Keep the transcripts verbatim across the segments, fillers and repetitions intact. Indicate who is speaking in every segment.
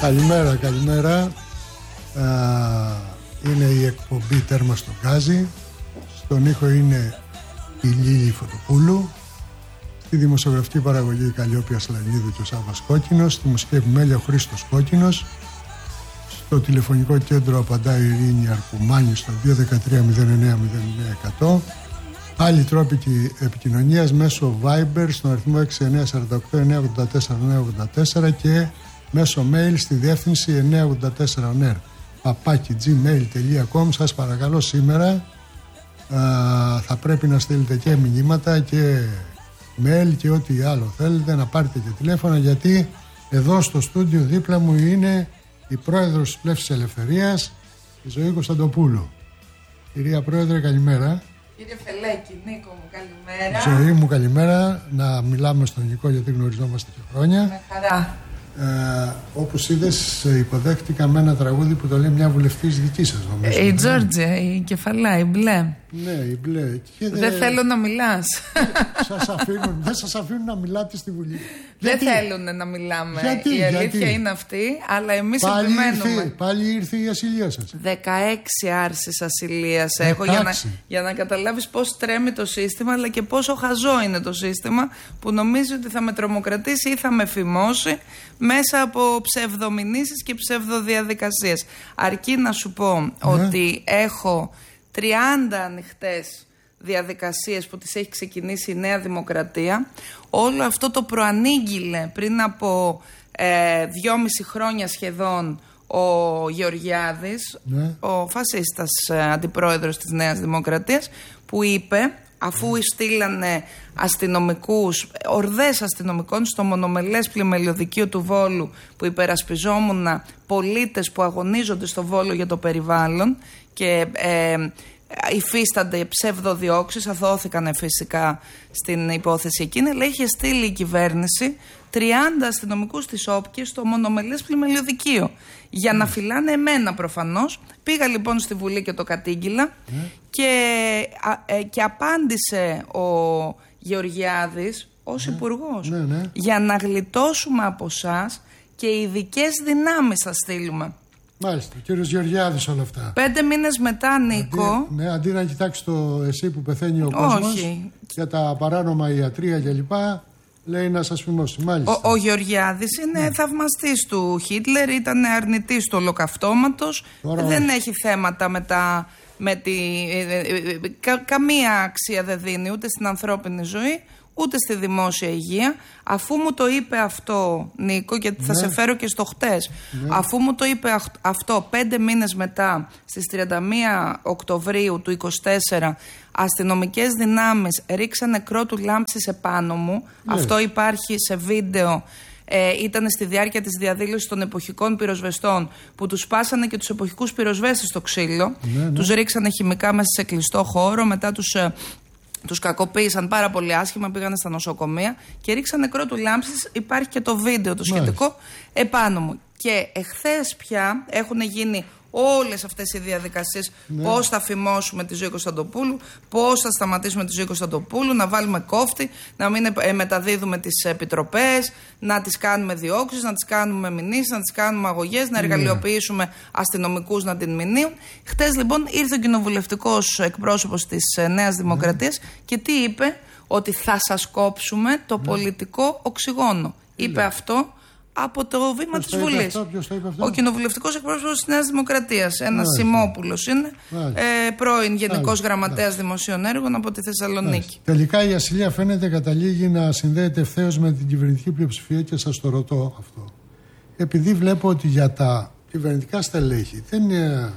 Speaker 1: Καλημέρα, καλημέρα. Α, είναι η εκπομπή Τέρμα στο Γκάζι. Στον ήχο είναι η Λίλη Φωτοπούλου. Στη δημοσιογραφική παραγωγή η Καλλιόπια Σλανίδου και ο Σάββας Κόκκινος. Στη μουσική επιμέλεια ο Χρήστος Κόκκινος. Στο τηλεφωνικό κέντρο απαντάει η Ειρήνη Αρκουμάνη στο δύο ένα τρία μηδέν εννέα μηδέν εννέα εκατό. Άλλοι τρόποι επικοινωνίας μέσω Viber στον αριθμό έξι εννέα τέσσερα οκτώ εννέα ογδόντα τέσσερα εννέα ογδόντα τέσσερα και μέσω mail στη διεύθυνση εννέα ογδόντα τέσσερα νερ παπάκι τζι μέιλ τελεία κομ. Σας παρακαλώ, σήμερα α, θα πρέπει να στείλετε και μηνύματα και mail και ό,τι άλλο θέλετε, να πάρετε και τηλέφωνα, γιατί εδώ στο στούντιο δίπλα μου είναι η πρόεδρος της Πλεύσης Ελευθερίας, η Ζωή Κωνσταντοπούλου. Κυρία Πρόεδρε, καλημέρα.
Speaker 2: Κύριε Φελέκη, Νίκο μου, καλημέρα.
Speaker 1: Ζωή μου, καλημέρα. Να μιλάμε στον Νικό, γιατί γνωριζόμαστε και χρόνια.
Speaker 2: Με χαρά.
Speaker 1: Ε, όπως είδες, υποδέχτηκα με ένα τραγούδι που το λέει μια βουλευτής δική σας, νομίζω.
Speaker 2: Η Τζόρτζια, η κεφαλά, η μπλε.
Speaker 1: Ναι, η μπλε. Και
Speaker 2: δεν δε... θέλω να μιλάς.
Speaker 1: Σας αφήνουν, δεν σας αφήνουν να μιλάτε στη Βουλή.
Speaker 2: Δεν θέλουν να μιλάμε.
Speaker 1: Γιατί,
Speaker 2: η αλήθεια
Speaker 1: γιατί?
Speaker 2: είναι αυτή, αλλά εμείς
Speaker 1: πάλι
Speaker 2: επιμένουμε.
Speaker 1: Ήρθε, πάλι ήρθε η ασυλία σας.
Speaker 2: δεκαέξι άρσεις ασυλίας έχω για να, για να καταλάβεις πώς τρέμει το σύστημα, αλλά και πόσο χαζό είναι το σύστημα, που νομίζει ότι θα με τρομοκρατήσει ή θα με φημώσει μέσα από ψευδομηνύσεις και ψευδοδιαδικασίες. Αρκεί να σου πω ναι. ότι έχω τριάντα ανοιχτές διαδικασίες που τις έχει ξεκινήσει η Νέα Δημοκρατία. Όλο αυτό το προανήγγειλε πριν από ε, δυόμιση χρόνια σχεδόν ο Γεωργιάδης, ναι. ο φασίστας ε, αντιπρόεδρος της Νέας Δημοκρατίας, που είπε, αφού στείλανε αστυνομικούς, ορδές αστυνομικών στο μονομελές πλημελιωδικείο του Βόλου, που υπερασπιζόμουν πολίτες που αγωνίζονται στο Βόλο για το περιβάλλον και ε, υφίστανται ψευδοδιώξεις, αθώθηκαν φυσικά στην υπόθεση εκείνη, αλλά είχε στείλει η κυβέρνηση τριάντα αστυνομικούς της Όπκης στο μονομελές πλημελιωδικείο για mm. να φυλάνε εμένα προφανώς. Πήγα λοιπόν στη Βουλή και το κατήγγυλα mm. και, α, ε, και απάντησε ο Γεωργιάδης ως mm. υπουργός mm. mm. για να γλιτώσουμε από εσάς και ειδικές δυνάμεις θα στείλουμε.
Speaker 1: Μάλιστα, ο κύριος Γεωργιάδης όλα αυτά.
Speaker 2: Πέντε μήνες μετά, Νίκο.
Speaker 1: Αντί, ναι, αντί να κοιτάξει το εσύ που πεθαίνει ο κόσμος για τα παράνομα ιατρία κλπ., λέει να σας φημώσει. Μάλιστα.
Speaker 2: Ο, ο Γεωργιάδης είναι ναι. θαυμαστής του Χίτλερ, ήταν αρνητής του ολοκαυτώματος. Τώρα, δεν όχι. έχει θέματα με τα. Με τη, ε, ε, κα, καμία αξία δεν δίνει ούτε στην ανθρώπινη ζωή, ούτε στη δημόσια υγεία. Αφού μου το είπε αυτό, Νίκο, και ναι. θα σε φέρω και στο χτες, ναι. αφού μου το είπε αυτό πέντε μήνες μετά, στις τριάντα μία Οκτωβρίου του είκοσι τέσσερα, αστυνομικές δυνάμεις ρίξαν νεκρό του λάμψης επάνω μου, ναι. αυτό υπάρχει σε βίντεο. Ε, ήταν στη διάρκεια της διαδήλωσης των εποχικών πυροσβεστών, που τους σπάσανε και τους εποχικούς πυροσβέστες στο ξύλο, ναι, ναι. τους ρίξανε χημικά μέσα σε κλειστό χώρο, μετά τους... Τους κακοποίησαν πάρα πολύ άσχημα, πήγανε στα νοσοκομεία και ρίξαν νεκρό του λάμψης. Υπάρχει και το βίντεο το σχετικό Μάλιστα. επάνω μου. Και εχθές πια έχουν γίνει όλες αυτές οι διαδικασίες. Ναι. Πώς θα φημώσουμε τη Ζωή Κωνσταντοπούλου, πώς θα σταματήσουμε τη Ζωή Κωνσταντοπούλου, να βάλουμε κόφτη, να μην ε, μεταδίδουμε τις επιτροπές, να τις κάνουμε διώξεις, να τις κάνουμε μηνύσεις, να τις κάνουμε αγωγές, να εργαλειοποιήσουμε ναι. αστυνομικούς να την μηνύουν. Χτες λοιπόν ήρθε ο κοινοβουλευτικός εκπρόσωπος της ε, Νέας Δημοκρατίας ναι. και τι είπε? Ότι θα σας κόψουμε το ναι. πολιτικό οξυγόνο. Είπε ναι. αυτό από το βήμα της Βουλής. Ο κοινοβουλευτικός εκπρόσωπος της Νέας Δημοκρατίας, ένας Σιμόπουλος είναι, ε, πρώην Γενικός Γραμματέας Δημοσίων Έργων από τη Θεσσαλονίκη. Μάλιστα.
Speaker 1: Τελικά η ασυλία φαίνεται καταλήγει να συνδέεται ευθέως με την κυβερνητική πλειοψηφία, και σας το ρωτώ αυτό. Επειδή βλέπω ότι για τα κυβερνητικά στελέχη δεν είναι...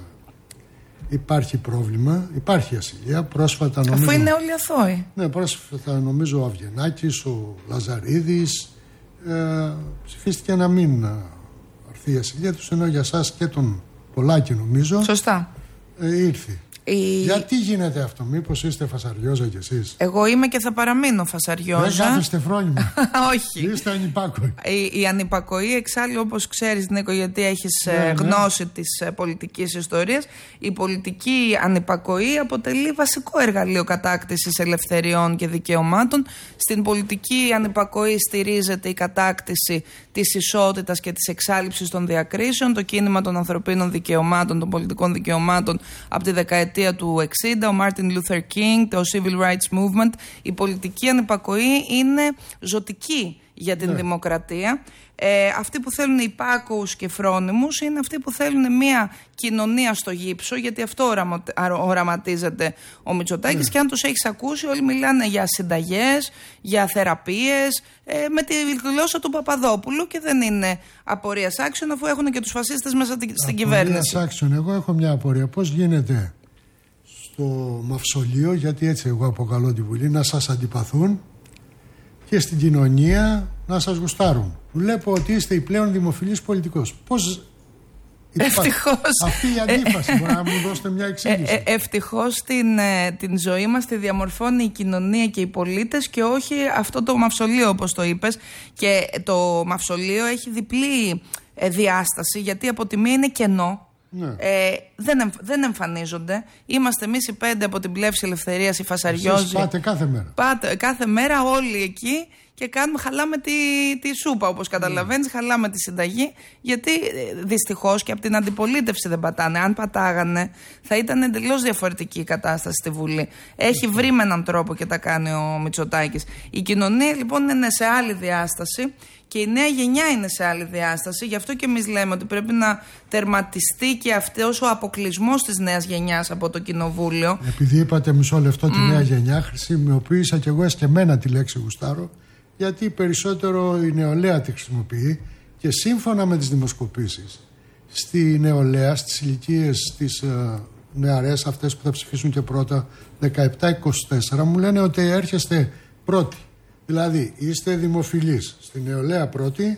Speaker 1: υπάρχει πρόβλημα, υπάρχει ασυλία. Πρόσφατα νομίζω...
Speaker 2: Αφού είναι όλοι αθώοι.
Speaker 1: Ναι, πρόσφατα νομίζω ο Αυγενάκης, ο Λαζαρίδης. Ε, ψηφίστηκε να μην αρθεί η ασυλία τους, ενώ για σας και τον Πολάκη νομίζω
Speaker 2: Σωστά.
Speaker 1: Ε, ήρθε. Η... Γιατί γίνεται αυτό, μήπως είστε φασαριόζα κι εσείς?
Speaker 2: Εγώ είμαι και θα παραμείνω φασαριόζα.
Speaker 1: Δεν κάθεστε φρόνημα.
Speaker 2: Όχι.
Speaker 1: Είστε ανυπάκοοι.
Speaker 2: Η, η ανυπακοή, εξάλλου, όπως ξέρεις, Νίκο, γιατί έχεις ναι, γνώση ναι. της ε, πολιτικής ιστορίας, η πολιτική ανυπακοή αποτελεί βασικό εργαλείο κατάκτησης ελευθεριών και δικαιωμάτων. Στην πολιτική ανυπακοή στηρίζεται η κατάκτηση της ισότητας και της εξάλειψης των διακρίσεων, το κίνημα των ανθρωπίνων δικαιωμάτων, των πολιτικών δικαιωμάτων από τη δεκαετία του εξήντα, ο Μάρτιν Λούθερ Κίνγκ, το Civil Rights Movement. Η πολιτική ανυπακοή είναι ζωτική για την ναι. δημοκρατία. Ε, αυτοί που θέλουν υπάκουους και φρόνιμους είναι αυτοί που θέλουν μια κοινωνία στο γύψο, γιατί αυτό οραμα, οραματίζεται ο Μητσοτάκης. Ναι. Και αν τους έχεις ακούσει, όλοι μιλάνε για συνταγές, για θεραπείες, ε, με τη γλώσσα του Παπαδόπουλου, και δεν είναι απορίας άξιον, αφού έχουν και τους φασίστες μέσα στην απορίας κυβέρνηση.
Speaker 1: Άξιον. Εγώ έχω μια απορία. Πώς γίνεται στο μαυσολείο, γιατί έτσι εγώ αποκαλώ τη Βουλή, να σας αντιπαθούν και στην κοινωνία να σας γουστάρουν? Βλέπω ότι είστε η πλέον δημοφιλής πολιτικός. Πώς
Speaker 2: ευτυχώς
Speaker 1: αυτή η αντίφαση? Μπορεί να μου δώσετε μια εξήγηση?
Speaker 2: Ε, ε, ευτυχώς την, την ζωή μας τη διαμορφώνει η κοινωνία και οι πολίτες, και όχι αυτό το μαυσολείο, όπως το είπες. Και το μαυσολείο έχει διπλή ε, διάσταση, γιατί από τη μία είναι κενό. Ναι. Ε, δεν, εμ, δεν εμφανίζονται. Είμαστε εμείς οι πέντε από την Πλεύση Ελευθερίας, οι Φασαριόζοι.
Speaker 1: Εσείς πάτε κάθε μέρα.
Speaker 2: Πάτε κάθε μέρα όλοι εκεί και κάνουμε, χαλάμε τη, τη σούπα, όπως καταλαβαίνεις, mm. χαλάμε τη συνταγή, γιατί δυστυχώς και από την αντιπολίτευση δεν πατάνε. Αν πατάγανε θα ήταν εντελώς διαφορετική η κατάσταση στη Βουλή. Έχει βρει με έναν τρόπο και τα κάνει ο Μητσοτάκης. Η κοινωνία λοιπόν είναι σε άλλη διάσταση και η νέα γενιά είναι σε άλλη διάσταση. Γι' αυτό και εμείς λέμε ότι πρέπει να τερματιστεί και αυτός ο αποκλεισμός της νέας γενιάς από το κοινοβούλιο. Επειδή
Speaker 1: είπατε μισό λεπτό τη mm. νέα γενιά, χρησιμοποίησα κι εγώ εσκεμμένα τη λέξη γουστάρω, γιατί περισσότερο η νεολαία τη χρησιμοποιεί, και σύμφωνα με τις δημοσκοπήσεις στη νεολαία, στις ηλικίες τις ε, νεαρές, αυτές που θα ψηφίσουν και πρώτα, δεκαεπτά είκοσι τέσσερα, μου λένε ότι έρχεστε πρώτοι. Δηλαδή είστε δημοφιλείς στη νεολαία πρώτη.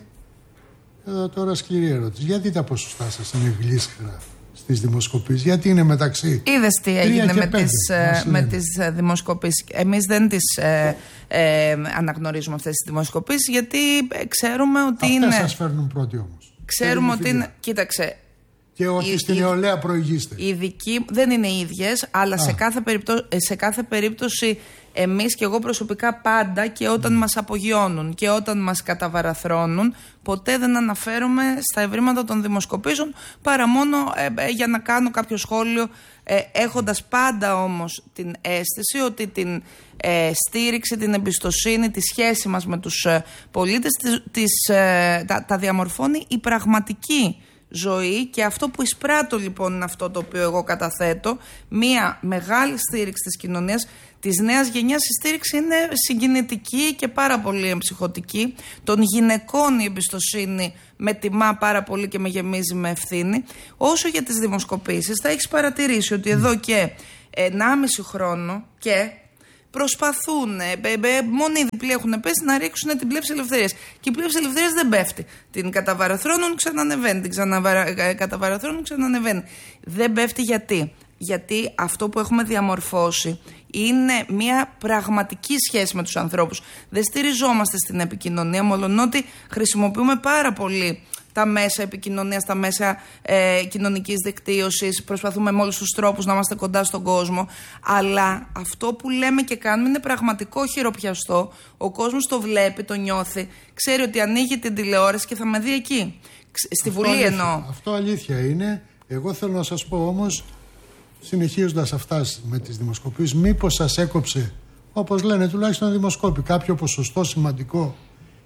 Speaker 1: Εδώ τώρα σκληρή ερώτηση. Γιατί τα ποσοστά σας είναι γλίσχερα στις δημοσκοπήσεις? Γιατί είναι μεταξύ?
Speaker 2: Είδες τι έγινε με τις, με τις δημοσκοπήσεις? Εμείς δεν τις ε, ε, αναγνωρίζουμε αυτές τις δημοσκοπήσεις, γιατί ξέρουμε ότι
Speaker 1: αυτές
Speaker 2: είναι...
Speaker 1: Αυτές σας φέρνουν πρώτοι όμως.
Speaker 2: Ξέρουμε ότι είναι... Κοίταξε.
Speaker 1: Και ότι η, στη νεολαία προηγείστε.
Speaker 2: Οι δικοί δεν είναι οι ίδιες, αλλά σε κάθε, περιπτώ, σε κάθε περίπτωση εμείς και εγώ προσωπικά πάντα, και όταν mm. μας απογειώνουν και όταν μας καταβαραθρώνουν, ποτέ δεν αναφέρομαι στα ευρήματα των δημοσκοπήσεων, παρά μόνο ε, ε, για να κάνω κάποιο σχόλιο, ε, έχοντας πάντα όμως την αίσθηση ότι την ε, στήριξη, την εμπιστοσύνη, τη σχέση μας με τους ε, πολίτες τις, τις, ε, τα, τα διαμορφώνει η πραγματική ζωή. Και αυτό που εισπράττω λοιπόν είναι αυτό το οποίο εγώ καταθέτω, μια μεγάλη στήριξη της κοινωνίας, της νέας γενιάς. Η στήριξη είναι συγκινητική και πάρα πολύ εμψυχωτική. Των γυναικών η εμπιστοσύνη με τιμά πάρα πολύ και με γεμίζει με ευθύνη. Όσο για τις δημοσκοπήσεις, θα έχεις παρατηρήσει ότι εδώ και ενάμιση χρόνο και προσπαθούν, μόνοι οι διπλοί έχουν πέσει, να ρίξουν την Πλεύση Ελευθερίας. Και η Πλεύση Ελευθερίας δεν πέφτει. Την καταβαραθρώνουν, ξανανεβαίνει. Την ξαναβαρα... καταβαραθρώνουν, ξανανεβαίνει. Δεν πέφτει γιατί? Γιατί αυτό που έχουμε διαμορφώσει είναι μια πραγματική σχέση με τους ανθρώπους. Δεν στηριζόμαστε στην επικοινωνία, μολονότι χρησιμοποιούμε πάρα πολύ τα μέσα επικοινωνίας, τα μέσα ε, κοινωνικής δικτύωσης, προσπαθούμε με όλους τους τρόπους να είμαστε κοντά στον κόσμο, αλλά αυτό που λέμε και κάνουμε είναι πραγματικό χειροπιαστό. Ο κόσμος το βλέπει, το νιώθει, ξέρει ότι ανοίγει την τηλεόραση και θα με δει εκεί. Στη αυτό Βουλή αλήθεια, εννοώ.
Speaker 1: Αυτό αλήθεια είναι. Εγώ θέλω να σας πω όμως, συνεχίζοντας αυτά με τις δημοσκοπήσεις, μήπως σας έκοψε, όπως λένε τουλάχιστον δημοσκόποι, κάποιο ποσοστό σημαντικό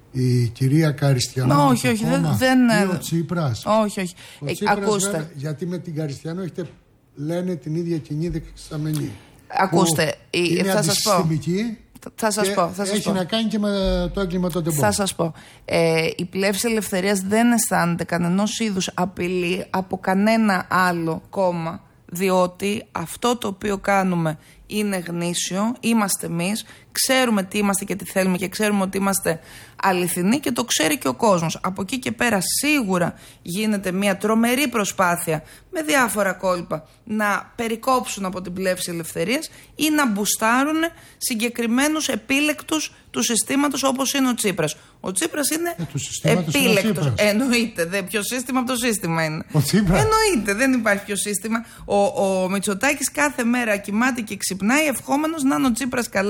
Speaker 1: η κυρία Καριστιανό?
Speaker 2: Όχι, όχι, δεν, δεν...
Speaker 1: ή ο Τσίπρας?
Speaker 2: Όχι, όχι.
Speaker 1: Ο Τσίπρας, ακούστε. Βέβαια, γιατί με την Καριστιανό έχετε, λένε, την ίδια κοινή δεξαμενή.
Speaker 2: Ακούστε, η, θα σας πω. Θα σας
Speaker 1: και
Speaker 2: πω. Θα σας
Speaker 1: έχει
Speaker 2: πω.
Speaker 1: να κάνει και με το έγκλημα των τεμπών.
Speaker 2: Θα σας πω. Ε, η Πλεύση Ελευθερίας δεν αισθάνεται κανενός είδους απειλή από κανένα άλλο κόμμα, διότι αυτό το οποίο κάνουμε είναι γνήσιο, είμαστε εμείς, ξέρουμε τι είμαστε και τι θέλουμε και ξέρουμε ότι είμαστε αληθινοί και το ξέρει και ο κόσμος. Από εκεί και πέρα σίγουρα γίνεται μια τρομερή προσπάθεια με διάφορα κόλπα να περικόψουν από την Πλεύση Ελευθερίας ή να μπουστάρουν συγκεκριμένους επίλεκτους του συστήματος, όπως είναι ο Τσίπρας. Ο Τσίπρας είναι
Speaker 1: ε,
Speaker 2: επίλεκτος. Εννοείται. Δε, ποιο σύστημα από το σύστημα είναι.
Speaker 1: Ο Τσίπρας.
Speaker 2: Εννοείται. Δεν υπάρχει ποιο σύστημα. Ο, ο Μητσοτάκης κάθε μέρα κοιμάται και ξυπνάει ευχόμενος να είναι ο Τσίπρας καλά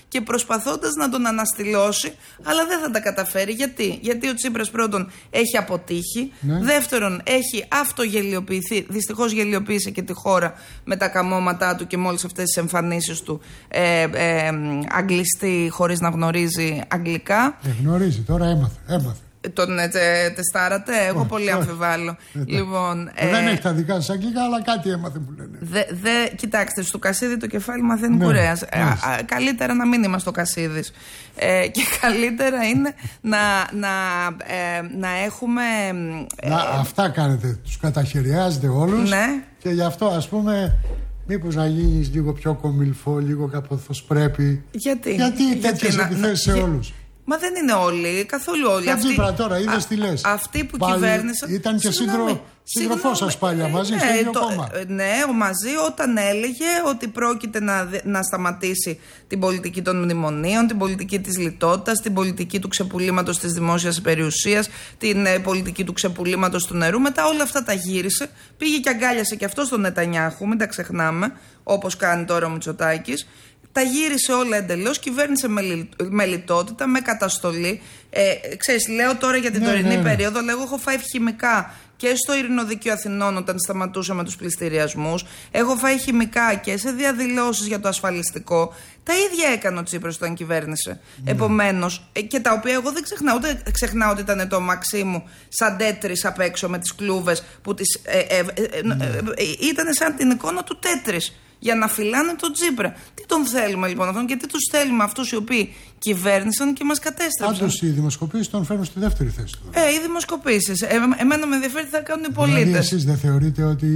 Speaker 2: και προσπαθώντας να τον αναστηλώσει, αλλά δεν θα τα καταφέρει. Γιατί, Γιατί ο Τσίπρας πρώτον έχει αποτύχει, ναι. δεύτερον έχει αυτογελιοποιηθεί, δυστυχώς γελιοποίησε και τη χώρα με τα καμώματά του και με όλες αυτές τις εμφανίσεις του, ε, ε, αγγλιστή χωρίς να γνωρίζει αγγλικά.
Speaker 1: Ε, γνωρίζει, τώρα έμαθε, έμαθε.
Speaker 2: Τον ε, τε, τεστάρατε, εγώ πολύ όχι, αμφιβάλλω.
Speaker 1: Ε,
Speaker 2: λοιπόν, ε,
Speaker 1: δεν έχει τα δικά σας αγγλικά, αλλά κάτι έμαθε που λένε.
Speaker 2: Δε, δε, κοιτάξτε, στο Κασίδι το κεφάλι μαθαίνει ναι, κουρέας. Ε, α, καλύτερα να μην είμαστε ο Κασίδης. Ε, και καλύτερα είναι να, να, ε, να έχουμε. Ε,
Speaker 1: να, αυτά κάνετε. Τους καταχειριάζετε όλους.
Speaker 2: Ναι.
Speaker 1: Και γι' αυτό, ας πούμε, μήπως να γίνεις λίγο πιο κομιλφό, λίγο καθώς πρέπει.
Speaker 2: Γιατί,
Speaker 1: Γιατί τέτοιες επιθέσεις σε όλους.
Speaker 2: Μα δεν είναι όλοι, καθόλου όλοι.
Speaker 1: Και Τσίπρα τώρα, είδες τι λες.
Speaker 2: Αυτοί που πάλι κυβέρνησαν.
Speaker 1: Ήταν και σύντρο, σύντροφός σας πάλι μαζί,
Speaker 2: ναι,
Speaker 1: στο ίδιο
Speaker 2: το,
Speaker 1: κόμμα.
Speaker 2: Ναι, ο μαζί όταν έλεγε ότι πρόκειται να, να σταματήσει την πολιτική των μνημονίων, την πολιτική της λιτότητας, την πολιτική του ξεπουλήματος της δημόσιας περιουσίας, την ε, πολιτική του ξεπουλήματος του νερού. Μετά όλα αυτά τα γύρισε. Πήγε και αγκάλιασε και αυτό στον Νετανιάχου, μην τα ξεχνάμε, όπως κάνει τώρα ο Μητσοτάκης. Τα γύρισε όλα εντελώς, κυβέρνησε με, λι, με λιτότητα, με καταστολή. Ε, ξέρεις, λέω τώρα για την ναι, τωρινή ναι, ναι. περίοδο, λέγω, έχω φάει χημικά και στο Ειρηνοδίκαιο Αθηνών όταν σταματούσαμε τους πληστηριασμούς. Έχω φάει χημικά και σε διαδηλώσεις για το ασφαλιστικό. Τα ίδια έκανε ο Τσίπρας όταν κυβέρνησε. Ναι. Επομένως, και τα οποία εγώ δεν ξεχνάω, ούτε ξεχνάω ότι ήταν το Μαξίμου σαν τέτρις απ' έξω με τις κλούβες που τις, ε, ε, ε, ε, ναι. ε, ε, ήταν σαν την εικόνα του τέτρις. Για να φυλάνε τον Τσίπρα. Τι τον θέλουμε λοιπόν αυτόν και τι τους θέλουμε αυτούς οι οποίοι κυβέρνησαν και μας κατέστρεψαν.
Speaker 1: Πάντως οι δημοσκοπήσεις τον φέρνουν στη δεύτερη θέση του.
Speaker 2: Ε, οι δημοσκοπήσεις. Ε, εμένα με ενδιαφέρει τι θα κάνουν οι πολίτες.
Speaker 1: Δηλαδή εσείς δεν θεωρείτε ότι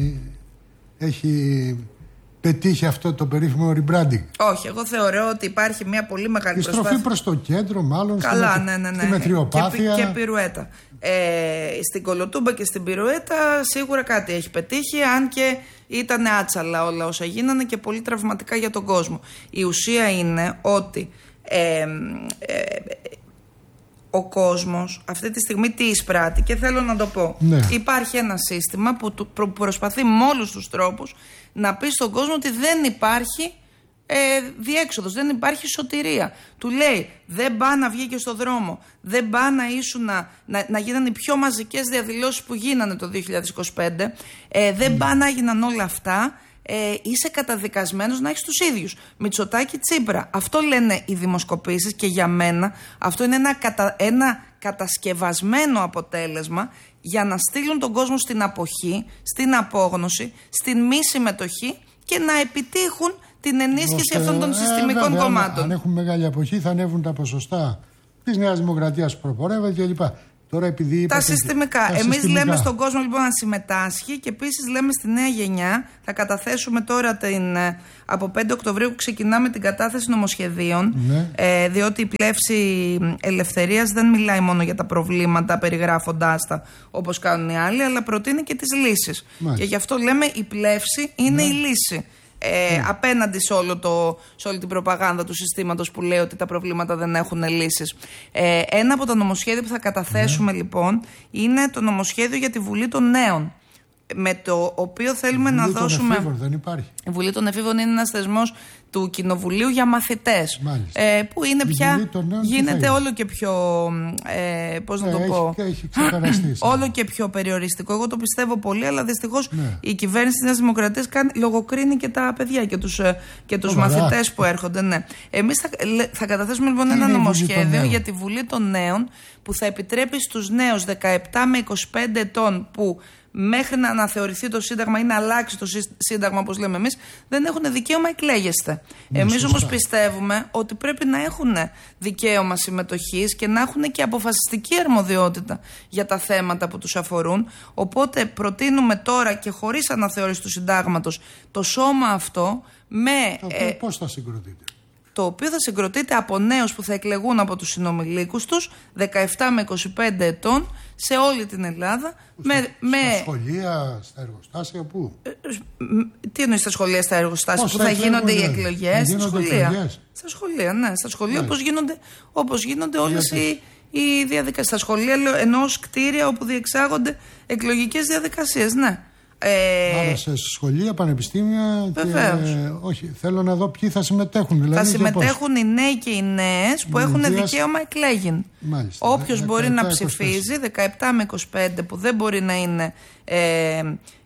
Speaker 1: έχει πετύχει αυτό το περίφημο rebranding?
Speaker 2: Όχι, εγώ θεωρώ ότι υπάρχει μια πολύ μεγάλη
Speaker 1: η προσπάθεια. Η στροφή προς το κέντρο, μάλλον.
Speaker 2: Καλά,
Speaker 1: στη,
Speaker 2: ναι, ναι, ναι.
Speaker 1: στη μετριοπάθεια.
Speaker 2: Και, και πυρουέτα. Ε, στην Κολοτούμπα και στην πυρουέτα σίγουρα κάτι έχει πετύχει, αν και ήταν άτσαλα όλα όσα γίνανε και πολύ τραυματικά για τον κόσμο. Η ουσία είναι ότι ε, ε, ο κόσμος αυτή τη στιγμή τι εισπράττει, και θέλω να το πω.
Speaker 1: Ναι.
Speaker 2: Υπάρχει ένα σύστημα που προσπαθεί με όλους τους τρόπους να πει στον κόσμο ότι δεν υπάρχει ε, διέξοδος, δεν υπάρχει σωτηρία. Του λέει δεν πά να βγήκε στο δρόμο, δεν πά να ήσουν να, να, να γίνανε οι πιο μαζικές διαδηλώσεις που γίνανε το δύο χιλιάδες είκοσι πέντε, ε, δεν πά να έγιναν όλα αυτά, ε, είσαι καταδικασμένος να έχεις τους ίδιους. Μητσοτάκη, Τσίπρα. Αυτό λένε οι δημοσκοπήσεις και για μένα αυτό είναι ένα, κατα, ένα κατασκευασμένο αποτέλεσμα για να στείλουν τον κόσμο στην αποχή, στην απόγνωση, στην μη συμμετοχή και να επιτύχουν την ενίσχυση Ώστε, αυτών των συστημικών ε, βέβαια, κομμάτων.
Speaker 1: Αν έχουν μεγάλη αποχή θα ανέβουν τα ποσοστά της Νέας Δημοκρατίας που προπορεύεται κλπ. Τώρα επειδή
Speaker 2: τα συστημικά.
Speaker 1: Τα
Speaker 2: Εμείς
Speaker 1: συστημικά.
Speaker 2: λέμε στον κόσμο λοιπόν να συμμετάσχει και επίσης λέμε στη νέα γενιά, θα καταθέσουμε τώρα την, από πέντε Οκτωβρίου που ξεκινάμε την κατάθεση νομοσχεδίων, ναι. ε, διότι η πλεύση ελευθερίας δεν μιλάει μόνο για τα προβλήματα περιγράφοντάς τα όπως κάνουν οι άλλοι, αλλά προτείνει και τις λύσεις. Μάλιστα. Και γι' αυτό λέμε η πλεύση είναι ναι. η λύση. Ε, mm. απέναντι σε, όλο το, σε όλη την προπαγάνδα του συστήματος που λέει ότι τα προβλήματα δεν έχουν λύσεις. Ε, ένα από τα νομοσχέδια που θα καταθέσουμε mm. λοιπόν είναι το νομοσχέδιο για τη Βουλή των Νέων, με το οποίο θέλουμε να δώσουμε...
Speaker 1: Η Βουλή των Εφήβων δεν υπάρχει.
Speaker 2: Η Βουλή των Εφήβων είναι ένας θεσμός του Κοινοβουλίου για μαθητές, ε, που είναι πια, γίνεται όλο και πιο, ε, πώς να ε, το
Speaker 1: έχει,
Speaker 2: πω,
Speaker 1: έχει ξεπεραστεί,
Speaker 2: όλο και πιο περιοριστικό. Εγώ το πιστεύω πολύ, αλλά δυστυχώς
Speaker 1: ναι.
Speaker 2: η κυβέρνηση της Νέας Δημοκρατίας κάνει, λογοκρίνει και τα παιδιά και τους, και τους μαθητές που έρχονται. Ναι. Εμείς θα, θα καταθέσουμε λοιπόν ένα νομοσχέδιο για τη Βουλή των Νέων που θα επιτρέπει στους νέους δεκαεπτά με είκοσι πέντε ετών που μέχρι να αναθεωρηθεί το Σύνταγμα ή να αλλάξει το Σύνταγμα, όπως λέμε εμείς, δεν έχουν δικαίωμα εκλέγεστε. Ναι, εμείς όμως πιστεύουμε ότι πρέπει να έχουν δικαίωμα συμμετοχής και να έχουν και αποφασιστική αρμοδιότητα για τα θέματα που τους αφορούν. Οπότε προτείνουμε τώρα και χωρίς αναθεώρηση του Συντάγματος το σώμα αυτό με...
Speaker 1: Ε, πώς θα συγκροτείτε?
Speaker 2: Το οποίο θα συγκροτείται από νέους που θα εκλεγούν από τους συνομιλίκους τους, δεκαεπτά με είκοσι πέντε ετών, σε όλη την Ελλάδα.
Speaker 1: Στα, με, με... στα σχολεία, στα εργοστάσια, πού?
Speaker 2: Ε, τι εννοείς στα σχολεία, στα εργοστάσια? Πώς που θα, θα γίνονται οι εκλογές? Στα σχολεία. Εκλογές. Στα σχολεία, ναι. Στα σχολεία όπως γίνονται, όπως γίνονται όλες οι, οι διαδικασίες. Στα σχολεία εννοώ κτίρια όπου διεξάγονται εκλογικές διαδικασίες, ναι. Ε...
Speaker 1: Άρα σε σχολεία, πανεπιστήμια.
Speaker 2: Βεβαίως.
Speaker 1: Και, όχι, θέλω να δω ποιοι θα συμμετέχουν. Δηλαδή,
Speaker 2: θα συμμετέχουν οι νέοι και οι νέες που έχουν
Speaker 1: Ιδίας... δικαίωμα
Speaker 2: εκλέγην. Όποιος μπορεί να ψηφίζει, δεκαεπτά με είκοσι πέντε που δεν μπορεί να είναι ε,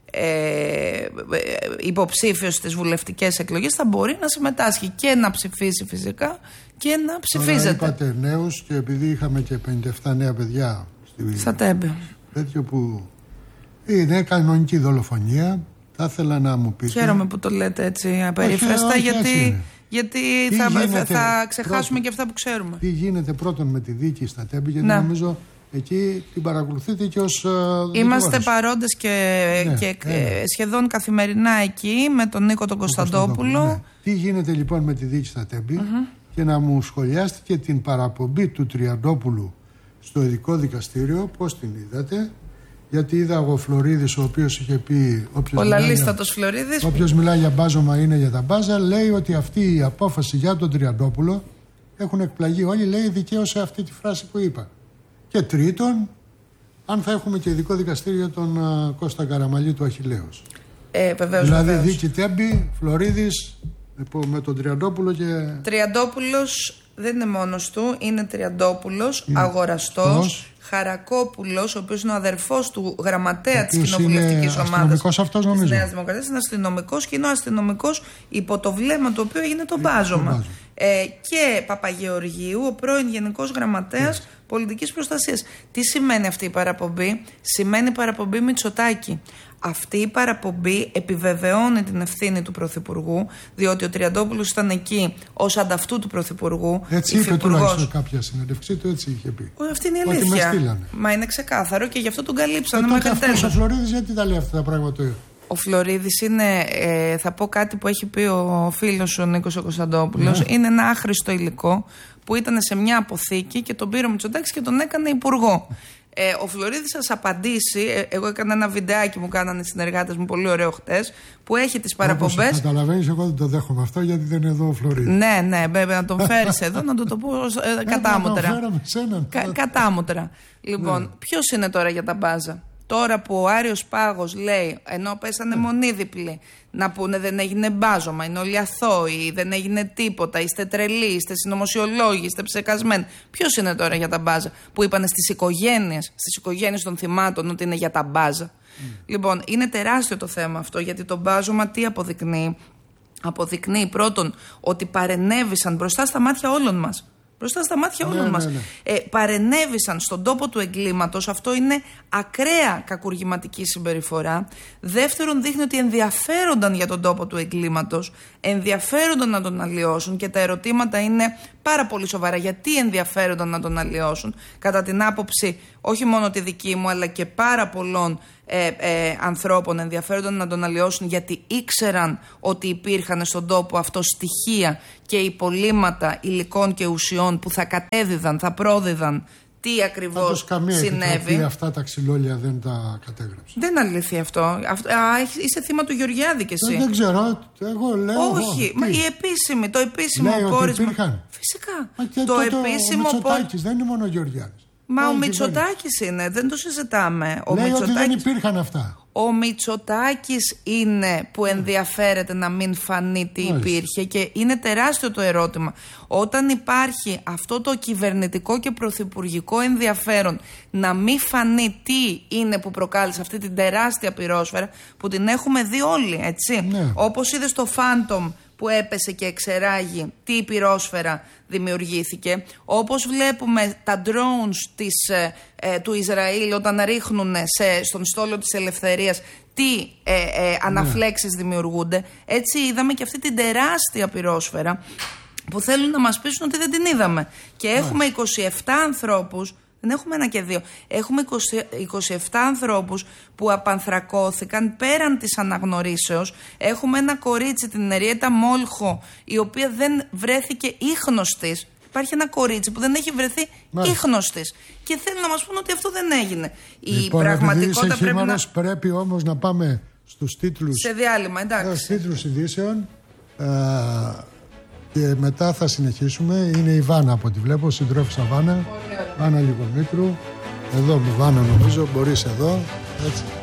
Speaker 2: ε, υποψήφιος στις βουλευτικές εκλογές, θα μπορεί να συμμετάσχει και να ψηφίσει φυσικά και να ψηφίζεται.
Speaker 1: Τώρα είπατε νέους και επειδή είχαμε και πενήντα επτά νέα παιδιά στη...
Speaker 2: στα Τέμπη.
Speaker 1: Τέτοιο που είναι κανονική δολοφονία. Θα ήθελα να μου πείτε.
Speaker 2: Χαίρομαι που το λέτε έτσι απερίφραστα, όχι, όχι, γιατί, γιατί θα, θα, θα ξεχάσουμε πρώτον, και αυτά που ξέρουμε.
Speaker 1: Τι γίνεται πρώτον με τη δίκη στα Τέμπη, γιατί να. νομίζω εκεί την παρακολουθείτε και ως δικηγόρος.
Speaker 2: Είμαστε παρόντες και, ναι, και ναι. σχεδόν καθημερινά εκεί με τον Νίκο τον Κωνσταντόπουλο.
Speaker 1: Ναι. Τι γίνεται λοιπόν με τη δίκη στα Τέμπη, mm-hmm. και να μου σχολιάσετε και την παραπομπή του Τριαντόπουλου στο ειδικό δικαστήριο, πώς την είδατε. Γιατί είδα ο Φλωρίδης, ο οποίος είχε πει.
Speaker 2: Ο λαλίστατος Φλωρίδης.
Speaker 1: Όποιος μιλάει για μπάζωμα είναι για τα μπάζα. Λέει ότι αυτή η απόφαση για τον Τριαντόπουλο έχουν εκπλαγεί όλοι. Λέει δικαίωσε αυτή τη φράση που είπα. Και τρίτον, αν θα έχουμε και ειδικό δικαστήριο για τον uh, Κώστα Καραμαλή του Αχιλλέους.
Speaker 2: Ε, βεβαίως,
Speaker 1: δηλαδή
Speaker 2: βεβαίως.
Speaker 1: δίκη Τέμπη, Φλωρίδης με τον Τριαντόπουλο και.
Speaker 2: Τριαντόπουλος δεν είναι μόνος του, είναι Τριαντόπουλος, είναι αγοραστός. Χαρακόπουλος, ο οποίος είναι ο αδερφός του γραμματέα της κοινοβουλευτικής ομάδας της Νέας Δημοκρατίας, είναι αστυνομικός και είναι ο αστυνομικός υπό το βλέμμα του οποίου έγινε το μπάζωμα. Ε, και Παπαγεωργίου, ο πρώην Γενικός Γραμματέας yes. Πολιτικής Προστασίας. Τι σημαίνει αυτή η παραπομπή? Σημαίνει παραπομπή Μητσοτάκη. Αυτή η παραπομπή επιβεβαιώνει την ευθύνη του Πρωθυπουργού, διότι ο Τριαντόπουλος ήταν εκεί ως ανταυτού του Πρωθυπουργού.
Speaker 1: Έτσι είπε τουλάχιστον σε κάποια συνέντευξή του, έτσι είχε πει.
Speaker 2: Ο, αυτή είναι η αλήθεια. Μα είναι ξεκάθαρο και γι' αυτό τον καλύψανε
Speaker 1: ε,
Speaker 2: μέχρι τέλος.
Speaker 1: Ο Φλωρίδης γιατί τα λέει αυτά τα πράγματα?
Speaker 2: Ο Φλωρίδης είναι, ε, θα πω κάτι που έχει πει ο φίλος ο Νίκος ο Κωνσταντόπουλος, ναι. είναι ένα άχρηστο υλικό που ήταν σε μια αποθήκη και τον πήρε ο Μητσοτάκης και τον έκανε υπουργό. Ε, ο Φλωρίδης σας απαντήσει, ε, εγώ έκανα ένα βιντεάκι μου κάνανε οι συνεργάτες μου πολύ ωραίο χτες, που έχει τις παραπομπές.
Speaker 1: Καταλαβαίνεις, εγώ δεν το δέχομαι αυτό γιατί δεν είναι εδώ ο Φλωρίδης.
Speaker 2: Ναι, ναι, βέβαια να τον φέρεις εδώ να του το πω ε, κατάμοτρα. Κα, κατάμοτρα. Λοιπόν, ναι. Ποιος είναι τώρα για τα μπάζα? Τώρα που ο Άριος Πάγος λέει, ενώ πέσανε mm. μονίδιπλοι, να πούνε δεν έγινε μπάζωμα, είναι όλοι αθώοι, δεν έγινε τίποτα, είστε τρελοί, είστε συνωμοσιολόγοι, είστε ψεκασμένοι. Ποιος είναι τώρα για τα μπάζα? Που είπανε στις οικογένειες, στις οικογένειες των θυμάτων ότι είναι για τα μπάζα. Mm. Λοιπόν, είναι τεράστιο το θέμα αυτό, γιατί το μπάζωμα τι αποδεικνύει? Αποδεικνύει πρώτον ότι παρενέβησαν μπροστά στα μάτια όλων μας. Μπροστά στα μάτια όλων ναι, μας. Ναι, ναι. Ε, παρενέβησαν στον τόπο του εγκλήματος. Αυτό είναι ακραία κακουργηματική συμπεριφορά. Δεύτερον, δείχνει ότι ενδιαφέρονταν για τον τόπο του εγκλήματος, ενδιαφέρονταν να τον αλλοιώσουν και τα ερωτήματα είναι πάρα πολύ σοβαρά. Γιατί ενδιαφέρονταν να τον αλλοιώσουν? Κατά την άποψη όχι μόνο τη δική μου, αλλά και πάρα πολλών ε, ε, ανθρώπων ενδιαφέρονταν να τον αλλοιώσουν γιατί ήξεραν ότι υπήρχαν στον τόπο αυτό στοιχεία και υπολείμματα υλικών και ουσιών που θα κατέδιδαν, θα πρόδιδαν τι ακριβώς συνέβη.
Speaker 1: Καμία αυτά τα ξυλόλια δεν τα κατέγραψε.
Speaker 2: Δεν είναι αλήθεια αυτό. αυτό α, είσαι θύμα του Γεωργιάδη κι εσύ.
Speaker 1: Δεν, δεν ξέρω. Εγώ λέω.
Speaker 2: Όχι. Μα η επίσημη, το επίσημο
Speaker 1: λέει
Speaker 2: πόρισμα.
Speaker 1: Ότι υπήρχαν.
Speaker 2: Φυσικά.
Speaker 1: Μα και
Speaker 2: το,
Speaker 1: το
Speaker 2: επίσημο
Speaker 1: πόρισμα. Ο Μητσοτάκης δεν είναι μόνο ο Γεωργιάδης.
Speaker 2: Μα Άλλη ο Μητσοτάκης είναι. Δεν το συζητάμε. Ο
Speaker 1: λέει
Speaker 2: Μητσοτάκης...
Speaker 1: ότι δεν υπήρχαν αυτά.
Speaker 2: Ο Μητσοτάκης είναι που ενδιαφέρεται να μην φανεί τι υπήρχε και είναι τεράστιο το ερώτημα. Όταν υπάρχει αυτό το κυβερνητικό και πρωθυπουργικό ενδιαφέρον να μην φανεί τι είναι που προκάλεσε αυτή την τεράστια πυρόσφαιρα που την έχουμε δει όλοι, έτσι. Ναι. Όπως είδες το Phantom που έπεσε και εξεράγει τι πυρόσφαιρα δημιουργήθηκε. Όπως βλέπουμε τα drones της, ε, ε, του Ισραήλ όταν ρίχνουν σε, στον στόλο της ελευθερίας τι ε, ε, αναφλέξεις ναι. δημιουργούνται. Έτσι είδαμε και αυτή την τεράστια πυρόσφαιρα που θέλουν να μας πείσουν ότι δεν την είδαμε. Και έχουμε είκοσι επτά ανθρώπους. Δεν έχουμε ένα και δύο. Έχουμε είκοσι επτά ανθρώπους που απανθρακώθηκαν πέραν της αναγνωρίσεως. Έχουμε ένα κορίτσι, την Εριέτα Μόλχο, η οποία δεν βρέθηκε ίχνος της. Υπάρχει ένα κορίτσι που δεν έχει βρεθεί ίχνος της. Και θέλουν να μας πούν ότι αυτό δεν έγινε.
Speaker 1: Λοιπόν, η πραγματικότητα πρέπει να... πρέπει όμως να πάμε στους τίτλους.
Speaker 2: Σε διάλειμμα, εντάξει.
Speaker 1: Στους τίτλους ειδήσεων. Α... Και μετά θα συνεχίσουμε. Είναι η Βάνα από ό,τι βλέπω, συντρόφισσα Βάνα. Βάνα Λιγομήτρου. Εδώ με Βάνα νομίζω, μπορείς εδώ. Έτσι.